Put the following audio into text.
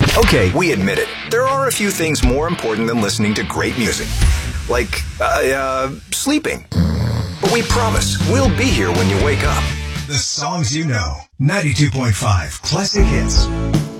Okay, we admit it. There are a few things more important than listening to great music. Like, sleeping. But we promise we'll be here when you wake up. The songs you know. 92.5 Classic Hits.